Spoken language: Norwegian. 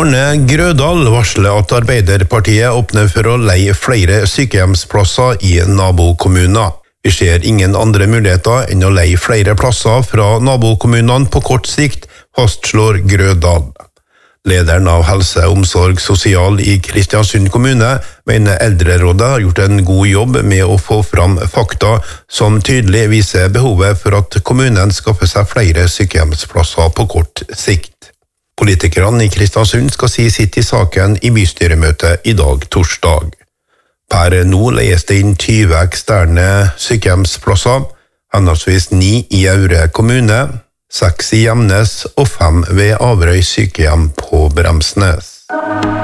Arne Grødal varsler at Arbeiderpartiet åpner for å leie flere sykehjemsplasser i nabokommuner. Vi ser ingen andre muligheter enn å leie flere plasser fra nabokommunene på kort sikt, fastslår Grødal. Lederen av Helse, Omsorg, Sosial i Kristiansund kommune mener Eldrerådet har gjort en god jobb med å få fram fakta som tydelig viser behovet for at kommunen skaffer seg flere sykehjemsplasser på kort sikt. Politikerne i Kristiansund skal si sitt i saken i bystyremøtet i dag torsdag. Per nå leies det inn 20 eksterne sykehjemsplasser, henholdsvis 9 i Aure kommune, 6 i Gjemnes og 5 ved Averøy sykehjem på Bremsnes.